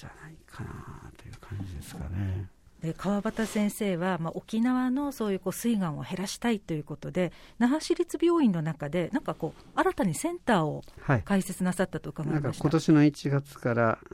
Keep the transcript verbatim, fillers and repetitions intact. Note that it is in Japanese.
じゃないかなという感じですかね。 で川端先生は、まあ、沖縄のそういうこう水害を減らしたいということで那覇市立病院の中でなんかこう新たにセンターを開設なさったと伺いました、 はい、なんか今年のいちがつから